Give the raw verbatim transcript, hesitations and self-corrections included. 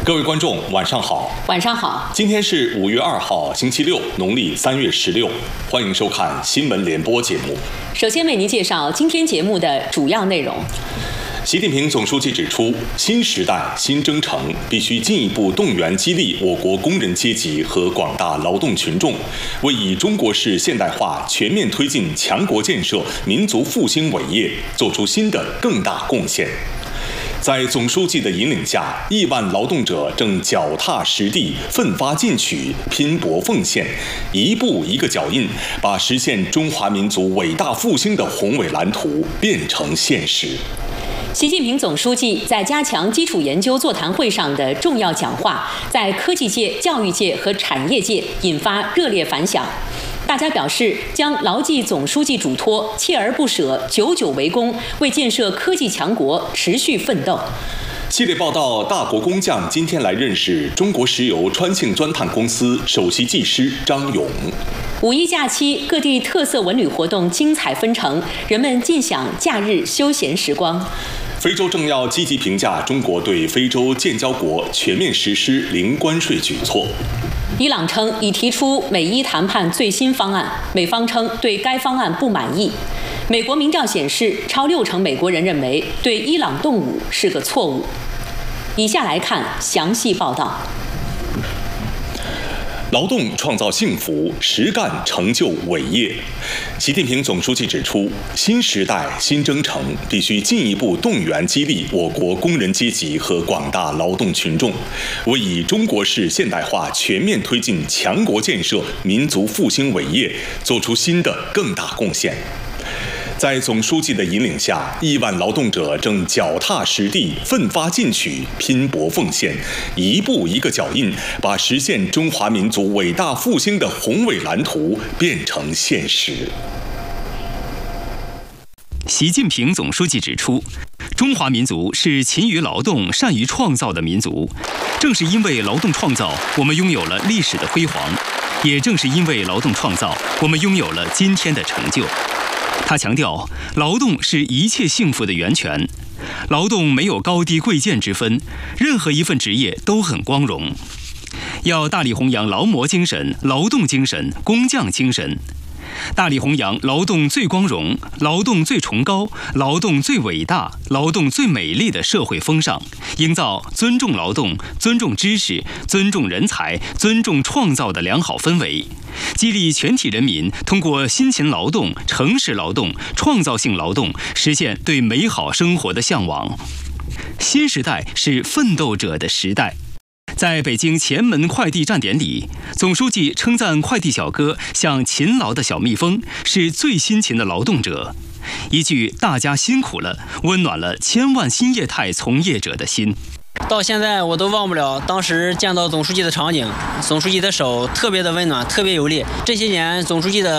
各位观众，晚上好。 晚上好。 今天是五月二号，星期六，农历三月十六。欢迎收看新闻联播节目。 首先为您介绍今天节目的主要内容。 习近平总书记指出，新时代新征程必须进一步动员激励我国工人阶级和广大劳动群众，为以中国式现代化全面推进强国建设、民族复兴伟业做出新的更大贡献。在总书记的引领下，亿万劳动者正脚踏实地、奋发进取、拼搏奉献，一步一个脚印，把实现中华民族伟大复兴的宏伟蓝图变成现实。 习近平总书记在加强基础研究座谈会上的重要讲话，在科技界、教育界和产业界引发热烈反响。大家表示将牢记总书记嘱托，锲而不舍，久久为功，为建设科技强国持续奋斗。 系列报道：大国工匠今天来认识中国石油川庆钻探公司首席技师张勇。 五一假期，各地特色文旅活动精彩纷呈，人们尽享假日休闲时光。 非洲政要积极评价中国对非洲建交国全面实施零关税举措。 伊朗称已提出美伊谈判最新方案，美方称对该方案不满意。美国民调显示，超六成美国人认为对伊朗动武是个错误。以下来看详细报道。 劳动创造幸福，实干成就伟业。习近平总书记指出，新时代新征程必须进一步动员激励我国工人阶级和广大劳动群众，为以中国式现代化全面推进强国建设、民族复兴伟业做出新的更大贡献。在总书记的引领下，亿万劳动者正脚踏实地、奋发进取、拼搏奉献，一步一个脚印，把实现中华民族伟大复兴的宏伟蓝图变成现实。 习近平总书记指出，中华民族是勤于劳动、善于创造的民族。正是因为劳动创造，我们拥有了历史的辉煌；也正是因为劳动创造，我们拥有了今天的成就。他强调，劳动是一切幸福的源泉，劳动没有高低贵贱之分，任何一份职业都很光荣。要大力弘扬劳模精神、劳动精神、工匠精神，大力弘扬劳动最光荣、劳动最崇高、劳动最伟大、劳动最美丽的社会风尚，营造尊重劳动、尊重知识、尊重人才、尊重创造的良好氛围，激励全体人民通过辛勤劳动、诚实劳动、创造性劳动，实现对美好生活的向往。新时代是奋斗者的时代。在北京前门快递站点里，总书记称赞快递小哥像勤劳的小蜜蜂，是最辛勤的劳动者。一句大家辛苦了，温暖了千万新业态从业者的心。 到现在我都忘不了当时见到总书记的场景，总书记的手特别的温暖，特别有力。这些年总书记的